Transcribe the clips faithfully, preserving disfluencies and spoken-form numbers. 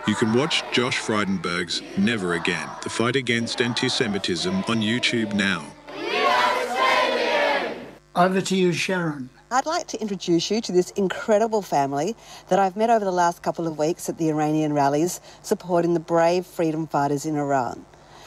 You can watch Josh Frydenberg's Never Again, the fight against anti-Semitism on YouTube now. Over to you, Sharon. I'd like to introduce you to this incredible family that I've met over the last couple of weeks at the Iranian rallies supporting the brave freedom fighters in Iran.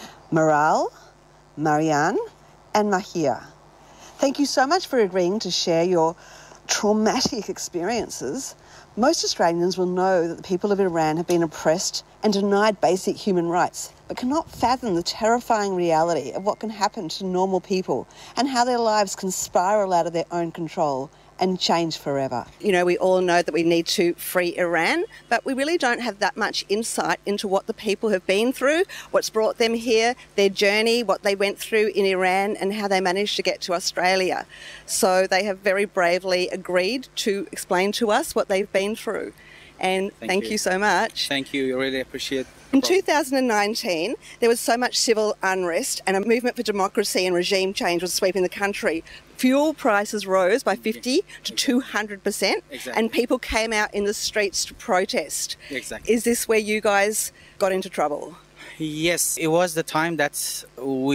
Maral, Marianne and Mahia. Thank you so much for agreeing to share your traumatic experiences. Most Australians will know that the people of Iran have been oppressed and denied basic human rights, but cannot fathom the terrifying reality of what can happen to normal people and how their lives can spiral out of their own control and change forever. You know, we all know that we need to free Iran, but we really don't have that much insight into what the people have been through, what's brought them here, their journey, what they went through in Iran and how they managed to get to Australia. So they have very bravely agreed to explain to us what they've been through. And thank, thank you. you so much. Thank you. I really appreciate it. In two thousand nineteen, there was so much civil unrest and a movement for democracy and regime change was sweeping the country. Fuel prices rose by fifty to two hundred percent, exactly. And people came out in the streets to protest. Exactly. Is this where you guys got into trouble? Yes, it was the time that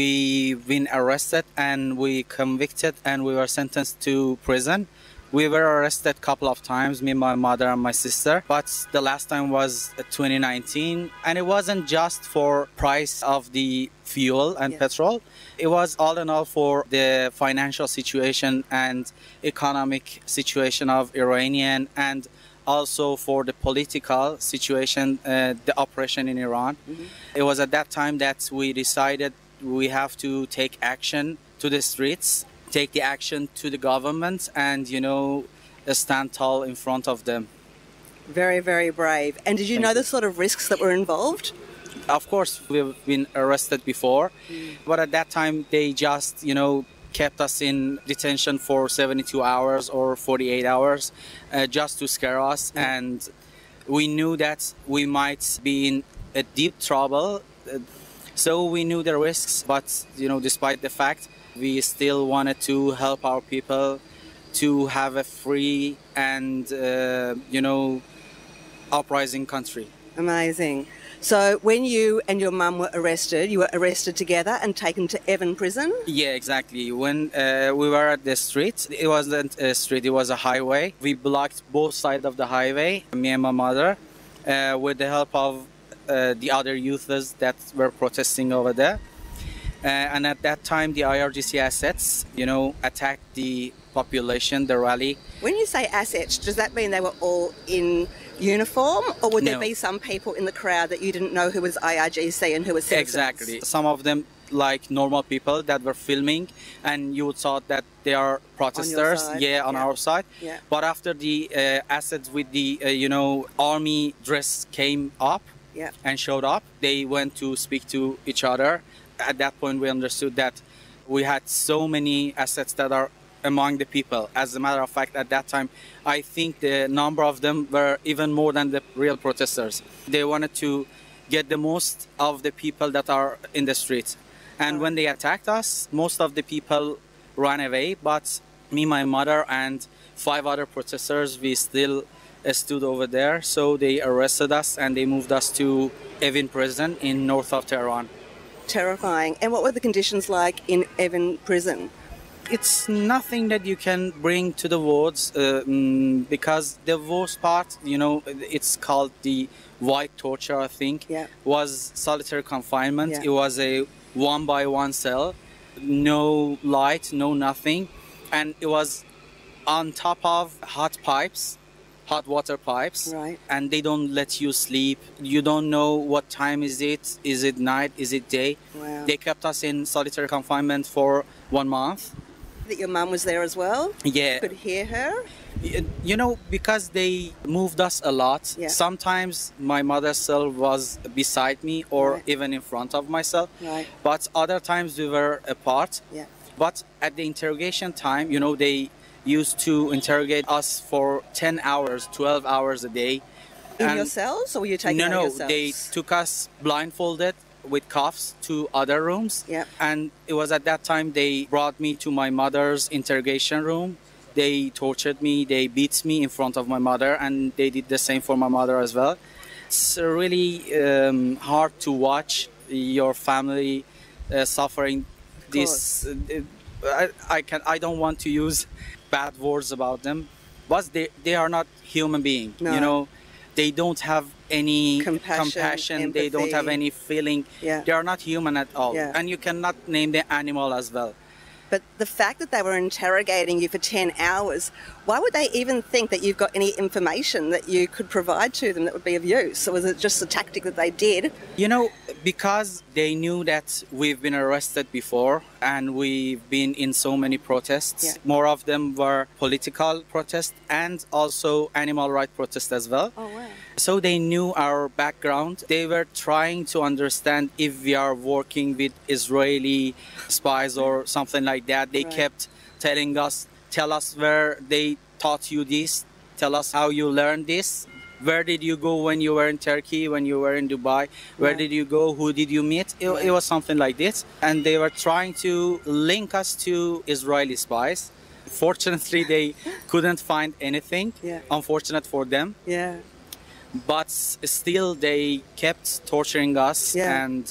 we've been arrested and we convicted and we were sentenced to prison. We were arrested a couple of times, me, my mother and my sister, but the last time was twenty nineteen, and it wasn't just for price of the fuel and yeah. petrol. It was all in all for the financial situation and economic situation of Iranian, and also for the political situation, uh, the oppression in Iran. Mm-hmm. It was at that time that we decided we have to take action to the streets, take the action to the government and, you know, stand tall in front of them. Very, very brave. And did you Thank know you. the sort of risks that were involved? Of course, we've been arrested before, mm. but at that time they just, you know, kept us in detention for seventy-two hours or forty-eight hours uh, just to scare us. Mm. And we knew that we might be in a deep trouble. So we knew the risks, but, you know, despite the fact, we still wanted to help our people to have a free and, uh, you know, uprising country. Amazing. So when you and your mum were arrested, you were arrested together and taken to Evin prison? Yeah, exactly. When uh, we were at the street, it wasn't a street, it was a highway. We blocked both sides of the highway, me and my mother, uh, with the help of uh, the other youths that were protesting over there. Uh, and at that time, the I R G C assets, you know, attacked the population, the rally. When you say assets, does that mean they were all in uniform? Or would No. there be some people in the crowd that you didn't know who was I R G C and who was citizens? Exactly. Some of them, like normal people that were filming, and you thought that they are protesters. On your side. Yeah, on yeah. our side. Yeah. But after the uh, assets with the, uh, you know, army dress came up yeah. and showed up, they went to speak to each other. At that point, we understood that we had so many assets that are among the people. As a matter of fact, at that time, I think the number of them were even more than the real protesters. They wanted to get the most of the people that are in the streets. And when they attacked us, most of the people ran away, but me, my mother, and five other protesters, we still uh, stood over there. So they arrested us and they moved us to Evin prison in north of Tehran. Terrifying. And what were the conditions like in Evin prison? It's nothing that you can bring to the words uh, mm, because the worst part, you know, it's called the white torture, I think, yeah. was solitary confinement. Yeah. It was a one by one cell, no light, no nothing. And it was on top of hot pipes, hot water pipes, right. And they don't let you sleep. You don't know what time is it. Is it night? Is it day? Wow. They kept us in solitary confinement for one month. That your mum was there as well? Yeah. You could hear her? You know, because they moved us a lot, yeah. sometimes my mother's cell was beside me or right. even in front of myself. Right. But other times we were apart. Yeah. But at the interrogation time, you know, they used to interrogate us for ten hours, twelve hours a day. In and your cells, or were you taking no, out no, yourselves? they took us blindfolded with cuffs to other rooms. Yeah. And it was at that time they brought me to my mother's interrogation room. They tortured me, they beat me in front of my mother, and they did the same for my mother as well. It's really um, hard to watch your family uh, suffering this. Uh, I, I can. I don't want to use bad words about them, but they they are not human being. No. You know, they don't have any Compassion, compassion. They don't have empathy. any feeling. Yeah. They are not human at all, Yeah. and you cannot name the animal as well. But the fact that they were interrogating you for ten hours, why would they even think that you've got any information that you could provide to them that would be of use? Or was it just a tactic that they did? You know, because they knew that we've been arrested before and we've been in so many protests. Yeah. More of them were political protests and also animal rights protests as well. Oh, wow. So they knew our background. They were trying to understand if we are working with Israeli spies or something like that. They Right. kept telling us, tell us where they taught you this, tell us how you learned this. Where did you go when you were in Turkey, when you were in Dubai? Where Yeah. did you go? Who did you meet? It, it was something like this. And they were trying to link us to Israeli spies. Fortunately, they couldn't find anything. Yeah. Unfortunate for them. Yeah. But still, they kept torturing us. Yeah. And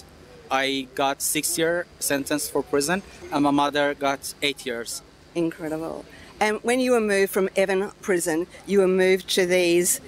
I got six year sentence for prison. And my mother got eight years. Incredible. And when you were moved from Evan prison, you were moved to these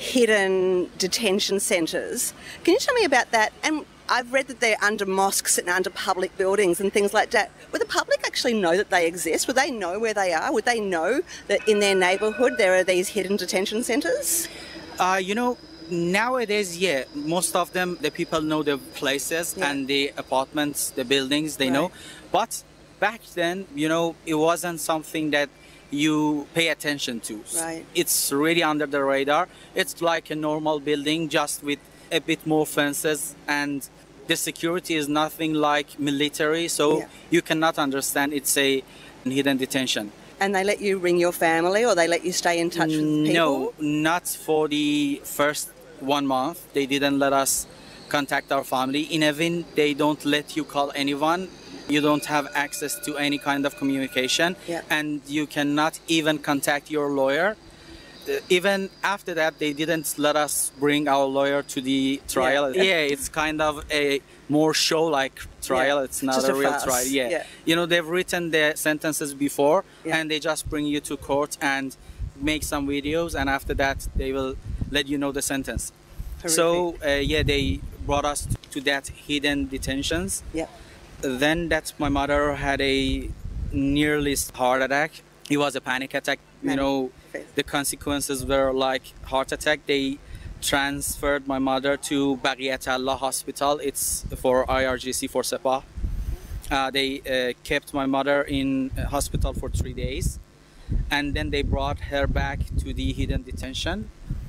hidden detention centres. Can you tell me about that? And I've read that they're under mosques and under public buildings and things like that. Would the public actually know that they exist? Would they know where they are? Would they know that in their neighbourhood there are these hidden detention centres? Uh, you know, nowadays, yeah, most of them, the people know the places Yeah. and the apartments, the buildings, they Right. know. But back then, you know, it wasn't something that you pay attention to. Right. It's really under the radar. It's like a normal building, just with a bit more fences, and the security is nothing like military, so Yeah. you cannot understand it's a hidden detention. And they let you ring your family or they let you stay in touch with people? No, not for the first one month. They didn't let us contact our family. In Evin, they don't let you call anyone. You don't have access to any kind of communication. Yeah. And you cannot even contact your lawyer. Uh, Even after that, they didn't let us bring our lawyer to the trial. Yeah. Yeah, it's kind of a more show-like trial. Yeah, It's not just a a real farce. trial. Yeah. Yeah. You know, they've written their sentences before, Yeah. and they just bring you to court and make some videos, and after that, they will let you know the sentence. So, uh, yeah, they brought us to that hidden detentions. Yep. Then that my mother had a nearly heart attack. It was a panic attack. You Panic. know, Okay. the consequences were like heart attack. They transferred my mother to Baqiyat Allah Hospital. It's for I R G C for Sepah. Uh, they uh, kept my mother in uh, hospital for three days, and then they brought her back to the hidden detention.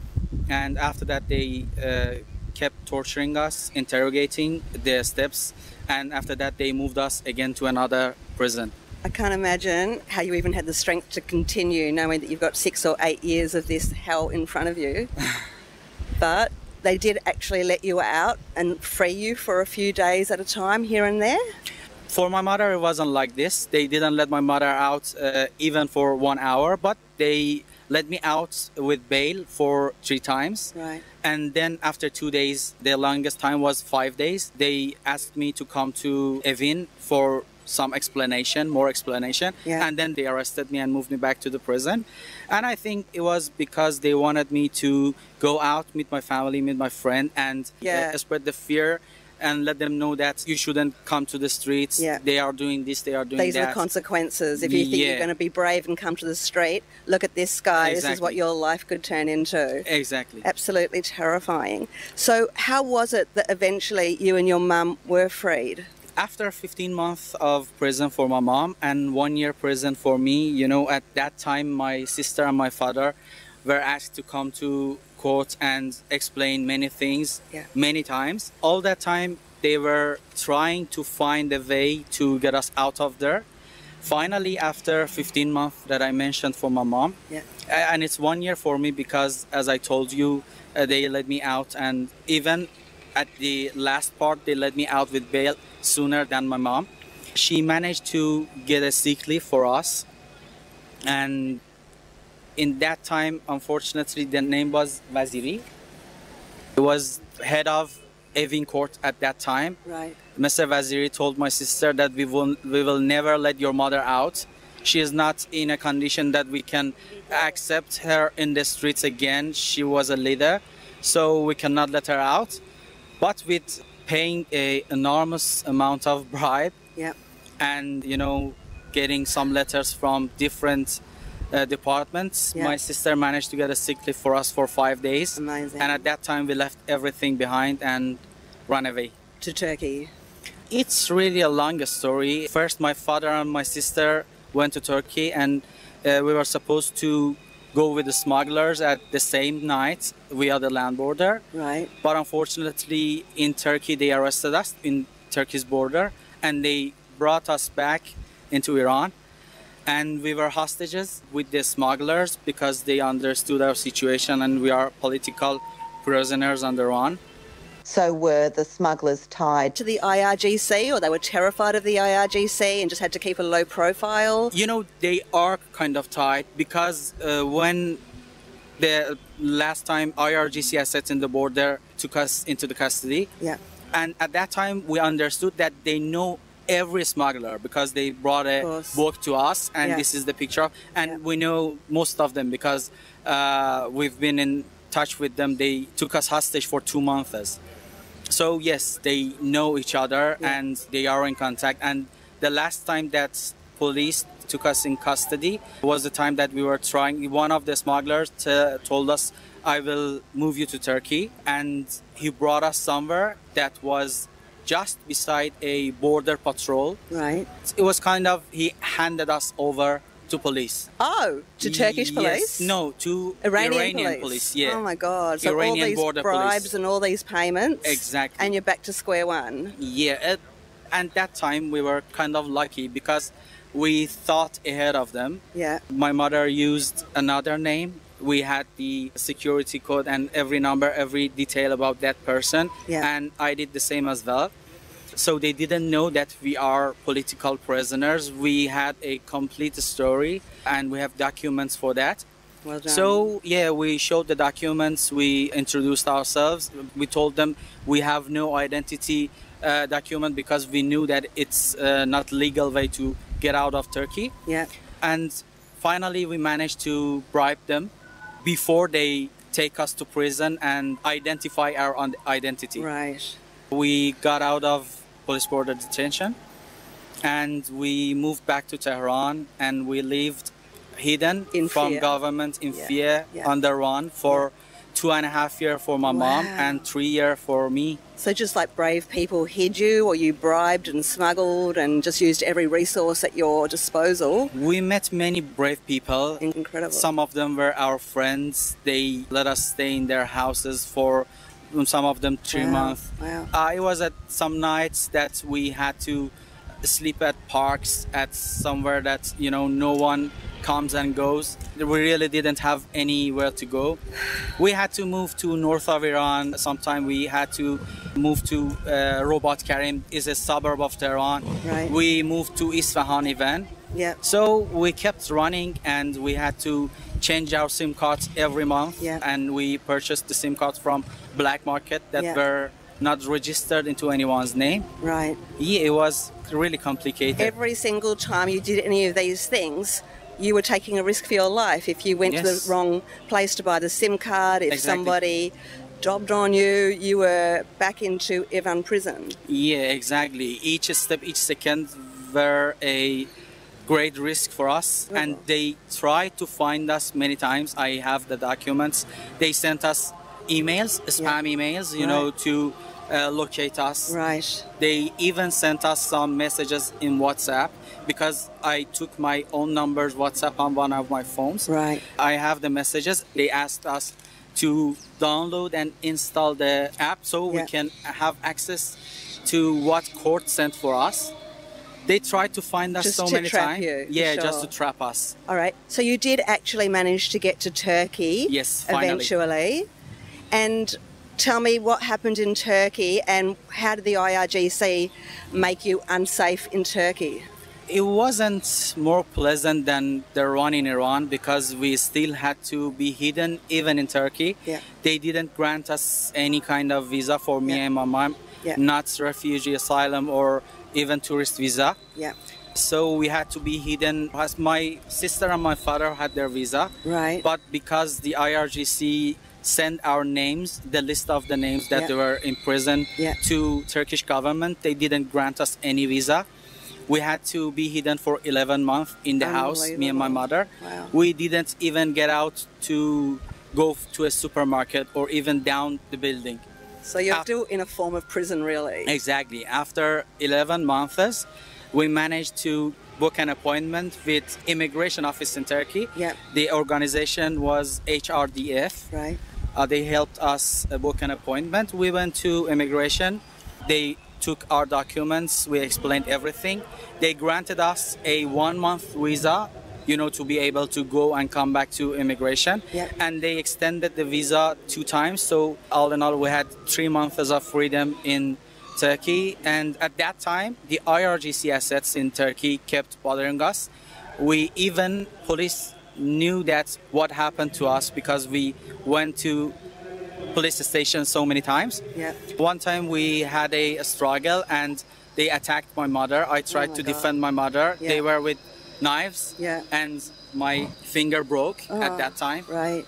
And after that, they uh, kept torturing us, interrogating the steps, and after that, they moved us again to another prison. I can't imagine how you even had the strength to continue knowing that you've got six or eight years of this hell in front of you. But they did actually let you out and free you for a few days at a time here and there. For my mother, it wasn't like this. They didn't let my mother out uh, even for one hour, but they let me out with bail for three times. Right. And then after two days, the longest time was five days, they asked me to come to Evin for some explanation, more explanation. Yeah. And then they arrested me and moved me back to the prison. And I think it was because they wanted me to go out, meet my family, meet my friend, and Yeah. uh, spread the fear and let them know that you shouldn't come to the streets. Yeah. They are doing this, they are doing These that. are the consequences. If you think Yeah. you're going to be brave and come to the street, look at this guy. This is what Exactly. your life could turn into. Exactly. Absolutely terrifying. So how was it that eventually you and your mum were freed? After fifteen months of prison for my mom and one year prison for me, you know, at that time my sister and my father were asked to come to court and explain many things, Yeah. many times. All that time they were trying to find a way to get us out of there. Finally, after fifteen months that I mentioned for my mom, Yeah. a- and it's one year for me because, as I told you, uh, they let me out, and even at the last part, they let me out with bail sooner than my mom. She managed to get a sick leave for us, and in that time, unfortunately, the name was Waziri. He was head of Evin Court at that time. Right. Mister Waziri told my sister that we will, we will never let your mother out. She is not in a condition that we can accept her in the streets again. She was a leader, so we cannot let her out. But with paying a enormous amount of bribe, Yeah. and you know, getting some letters from different uh, departments, Yeah. my sister managed to get a sick leave for us for five days. Amazing. And at that time, we left everything behind and ran away. To Turkey. It's really a long story. First, my father and my sister went to Turkey, and uh, we were supposed to go with the smugglers at the same night via the land border. Right. But unfortunately, in Turkey, they arrested us in Turkey's border, and they brought us back into Iran. And we were hostages with the smugglers because they understood our situation, and we are political prisoners under Iran. So were the smugglers tied To the I R G C, or they were terrified of the I R G C and just had to keep a low profile? You know, they are kind of tight because uh, when the last time I R G C assets in the border took us into the custody, Yeah. and at that time we understood that they know every smuggler because they brought a course. book to us, and Yeah. this is the picture, and Yeah. we know most of them because uh, we've been in touch with them. They took us hostage for two months. So yes, they know each other, Yeah. and they are in contact. And the last time that police took us in custody was the time that we were trying. One of the smugglers t- told us, "I will move you to Turkey," and he brought us somewhere that was just beside a border patrol. Right. It was kind of, he handed us over to police. Oh, to Turkish Yes. police? No, to Iranian, police. Yeah. Oh my God. So Iranian all these border bribes police. and all these payments. Exactly. And you're back to square one. Yeah, at, and that time we were kind of lucky because we thought ahead of them. Yeah. My mother used another name. We had the security code and every number, every detail about that person. Yeah. And I did the same as well. So they didn't know that we are political prisoners. We had a complete story and we have documents for that. Well done. So yeah, we showed the documents, we introduced ourselves, we told them we have no identity uh, document because we knew that it's uh, not legal way to get out of Turkey. Yeah. And finally we managed to bribe them before they take us to prison and identify our un- identity. Right. We got out of police border detention and we moved back to Tehran, and we lived hidden In from fear. government in Yeah. fear Yeah. under Iran for two and a half years for my mom Wow. and three years for me. So just like brave people hid you, or you bribed and smuggled and just used every resource at your disposal. We met many brave people. Incredible. Some of them were our friends. They let us stay in their houses for some of them three Wow. months. Wow. Uh, it was at some nights that we had to sleep at parks, at somewhere that, you know, no one comes and goes. We really didn't have anywhere to go. We had to move to north of Iran. Sometime we had to move to uh, Robat Karim, is a suburb of Tehran. Right. We moved to Isfahan even. Yeah. So we kept running, and we had to change our SIM cards every month. Yeah. And we purchased the SIM cards from black market that Yeah. were not registered into anyone's name. Right. Yeah, it was really complicated. Every single time you did any of these things, you were taking a risk for your life. If you went to Yes. the wrong place to buy the SIM card, if Exactly. somebody dobbed on you, you were back into Evan prison. Yeah, exactly. Each step, each second were a great risk for us, Oh. and they tried to find us many times. I have the documents. They sent us emails, spam emails, you know, Right. to uh, locate us. Right. They even sent us some messages in WhatsApp because I took my own numbers WhatsApp on one of my phones. Right. I have the messages. They asked us to download and install the app so Yeah. we can have access to what court sent for us. They tried to find us Just so to many trap times. you, for Yeah, just sure. to trap us. All right. So you did actually manage to get to Turkey. Yes, finally. Eventually. And tell me what happened in Turkey, and how did the I R G C make you unsafe in Turkey? It wasn't more pleasant than the one in Iran because we still had to be hidden even in Turkey. Yeah. They didn't grant us any kind of visa for me Yeah. and my mom, Yeah. not refugee asylum or even tourist visa. Yeah. So we had to be hidden. As my sister and my father had their visa, Right. but because the I R G C sent our names, the list of the names that Yeah. they were in prison Yeah. to Turkish government, they didn't grant us any visa. We had to be hidden for eleven months in the house, me and my mother. Wow. We didn't even get out to go f- to a supermarket or even down the building. So you're Af- still in a form of prison, really. Exactly. After eleven months, we managed to book an appointment with immigration office in Turkey. Yeah. The organization was H R D F. Right. Uh, they helped us uh, book an appointment. We went to immigration. They took our documents. We explained everything. They granted us a one-month visa, you know, to be able to go and come back to immigration. Yeah. And they extended the visa two times. So all in all, we had three months of freedom in Turkey. And at that time, the I R G C assets in Turkey kept bothering us. We even, police knew that what happened to us because we went to police station so many times. Yeah. One time we had a, a struggle and they attacked my mother. I tried Oh my to God. defend my mother. Yeah. They were with knives Yeah. and my finger broke Oh, at that time. Right.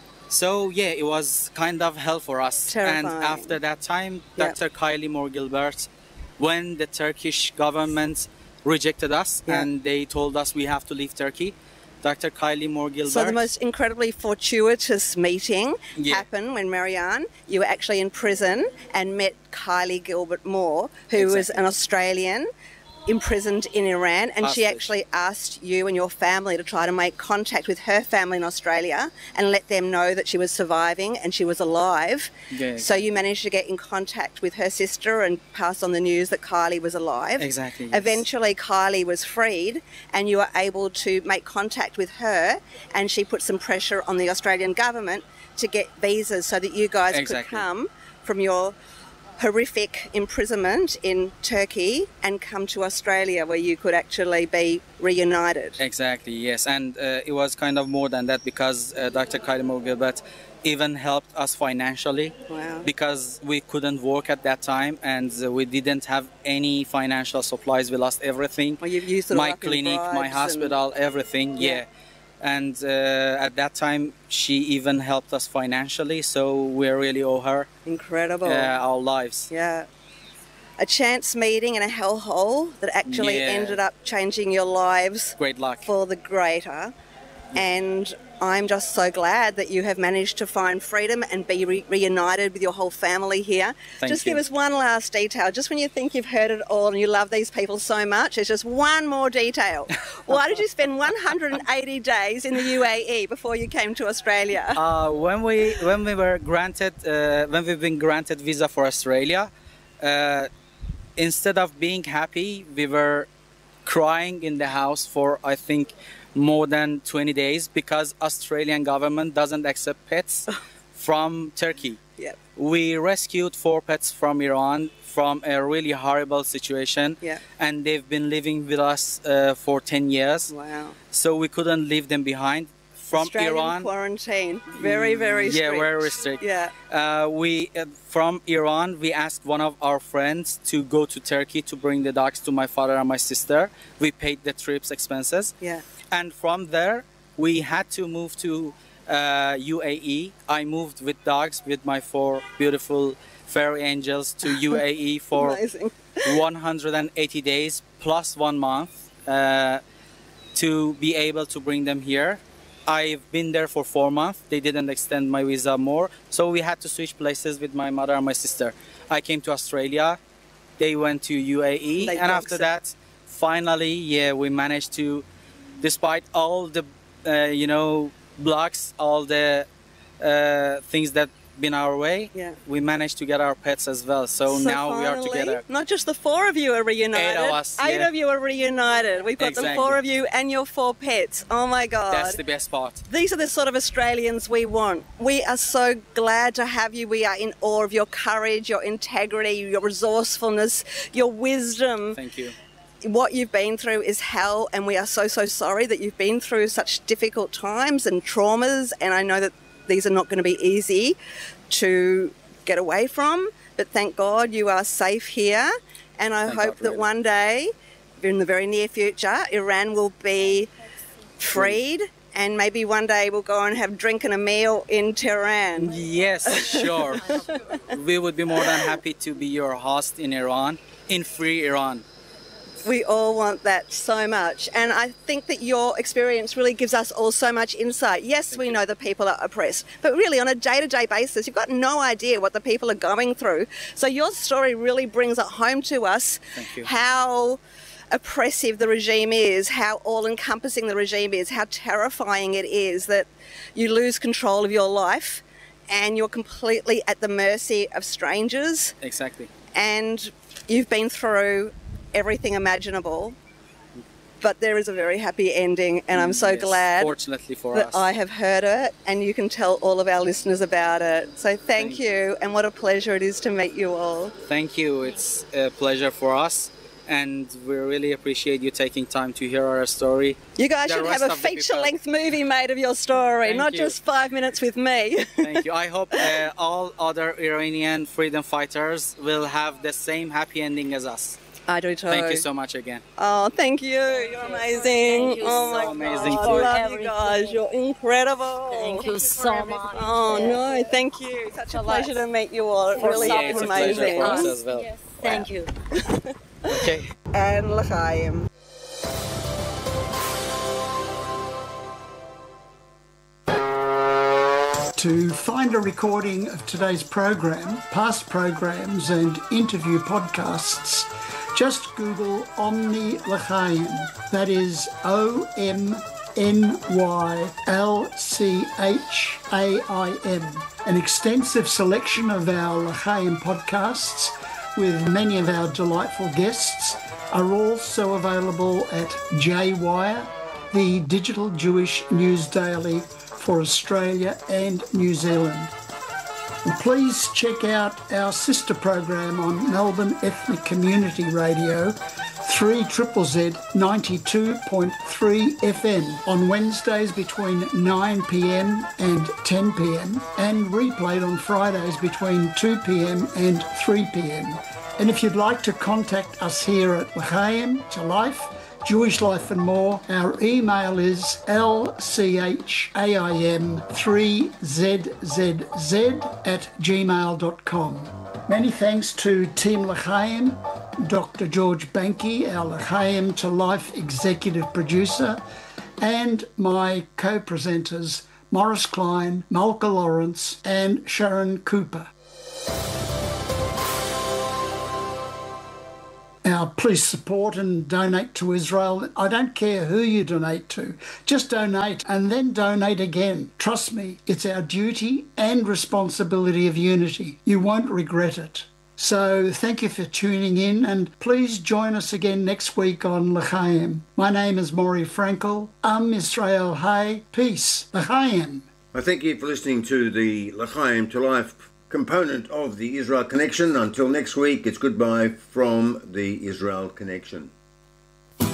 So yeah, it was kind of hell for us. Terrifying. And after that time, Yeah. Doctor Kylie Moore Gilbert, when the Turkish government rejected us Yeah. and they told us we have to leave Turkey, Doctor Kylie Moore Gilbert. So the most incredibly fortuitous meeting Yeah. happened when Marianne, you were actually in prison and met Kylie Gilbert Moore, who was Exactly. an Australian imprisoned in Iran, and she Hostage. actually asked you and your family to try to make contact with her family in Australia and let them know that she was surviving and she was alive. Yeah. So you managed to get in contact with her sister and pass on the news that Kylie was alive. Exactly, yes. Eventually Kylie was freed and you were able to make contact with her, and she put some pressure on the Australian government to get visas so that you guys could Exactly. come from your horrific imprisonment in Turkey and come to Australia where you could actually be reunited. Exactly, yes. And uh, it was kind of more than that because uh, Doctor Kylie Moore Gilbert even helped us financially. Wow. Because we couldn't work at that time and uh, we didn't have any financial supplies. We lost everything. Well, you've used it all my up in clinic, my bribes and- hospital, everything. Yeah. Yeah. And uh, at that time, she even helped us financially. So we really owe her Incredible. uh, our lives. Yeah. A chance meeting in a hellhole that actually Yeah. ended up changing your lives Great luck. for the greater. And I'm just so glad that you have managed to find freedom and be re- reunited with your whole family here. Thank just you. give us one last detail. Just when you think you've heard it all and you love these people so much, there's just one more detail. Why did you spend one hundred eighty days in the U A E before you came to Australia? Uh, when we when we were granted uh, when we've been granted visa for Australia, uh, instead of being happy, we were crying in the house for I think more than twenty days because Australian government doesn't accept pets from Turkey. Yep. We rescued four pets from Iran from a really horrible situation, Yeah. and they've been living with us uh, for ten years. Wow. So we couldn't leave them behind. From Australian Iran, quarantine. Very, very yeah, strict. very strict. Yeah. Uh, we uh, from Iran, we asked one of our friends to go to Turkey to bring the dogs to my father and my sister. We paid the trip's expenses, Yeah. and from there we had to move to uh, U A E. I moved with dogs with my four beautiful fairy angels to U A E for Amazing. one hundred eighty days plus one month uh, to be able to bring them here. I've been there for four months. They didn't extend my visa more. So we had to switch places with my mother and my sister. I came to Australia. They went to U A E. They and boxed after it. that, finally, yeah, we managed to, despite all the, uh, you know, blocks, all the uh, things that been our way, Yeah. we managed to get our pets as well. So, So now we are finally, together. Not just the four of you are reunited. Eight of us, Eight yeah. of you are reunited. We've got the Exactly. four of you and your four pets. Oh my God. That's the best part. These are the sort of Australians we want. We are so glad to have you. We are in awe of your courage, your integrity, your resourcefulness, your wisdom. Thank you. what you've been through is hell, and we are so, so sorry that you've been through such difficult times and traumas, and I know that these are not going to be easy to get away from, but thank God you are safe here, and I Thank hope God, that really. one day, in the very near future, Iran will be freed, and maybe one day we'll go and have drink and a meal in Tehran. Yes, sure. We would be more than happy to be your host in Iran, in free Iran. We all want that so much, and I think that your experience really gives us all so much insight. Yes, we know that people are oppressed, but really on a day-to-day basis, you've got no idea what the people are going through. So your story really brings it home to us Thank you. how oppressive the regime is, how all-encompassing the regime is, how terrifying it is that you lose control of your life and you're completely at the mercy of strangers, Exactly. and you've been through everything imaginable, but there is a very happy ending, and I'm so Yes, glad fortunately for that us. I have heard it, and you can tell all of our listeners about it. So thank, Thank you, and what a pleasure it is to meet you all. Thank you. It's a pleasure for us, and we really appreciate you taking time to hear our story. You guys The should rest have a of the people- feature-length movie made of your story, Thank not you. just five minutes with me. Thank you. I hope uh, all other Iranian freedom fighters will have the same happy ending as us. I do too. Thank you so much again. Oh, thank you. You're amazing. Thank you oh my so amazing God. too. I love you Everything. guys. You're incredible. Thank you so much. Oh no, thank you. Such a pleasure to meet you all. It really Yeah, is it's a pleasure amazing. for us as well. Yes, thank you. Okay. And l'chaim. To find a recording of today's program, past programs and interview podcasts, just Google Omni L'chaim. That is O M N Y L C H A I M. An extensive selection of our L'chaim podcasts with many of our delightful guests are also available at J-Wire, the digital Jewish news daily for Australia and New Zealand. And please check out our sister program on Melbourne Ethnic Community Radio, three Z Z Z ninety-two point three F M on Wednesdays between nine p m and ten p m and replayed on Fridays between two p m and three p m. And if you'd like to contact us here at L'chaim, to Life, Jewish Life and More, our email is L C H A I M three Z Z Z at gmail dot com. Many thanks to Team L'chaim, Doctor George Banky, our L'chaim to Life executive producer, and my co-presenters Morris Klein, Malka Lawrence, and Sharon Cooper. Now, please support and donate to Israel. I don't care who you donate to. Just donate and then donate again. Trust me, it's our duty and responsibility of unity. You won't regret it. So thank you for tuning in, and please join us again next week on L'chaim. My name is Maury Frankel. Am Israel Hay. Peace. L'chaim. I thank you for listening to the L'chaim to Life component of the Israel Connection. Until next week, it's goodbye from the Israel Connection.